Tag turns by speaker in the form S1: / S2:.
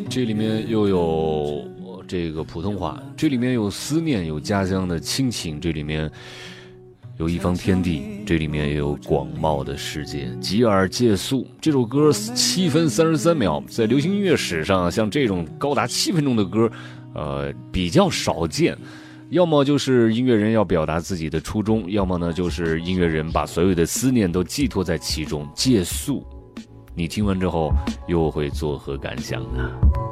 S1: 这里面又有这个普通话，这里面有思念，有家乡的亲情，这里面有一方天地，这里面也有广袤的世界。吉尔借宿这首歌7分33秒，在流行音乐史上，像这种高达7分钟的歌，比较少见。要么就是音乐人要表达自己的初衷，要么呢就是音乐人把所有的思念都寄托在其中。借宿，你听完之后又会作何感想呢？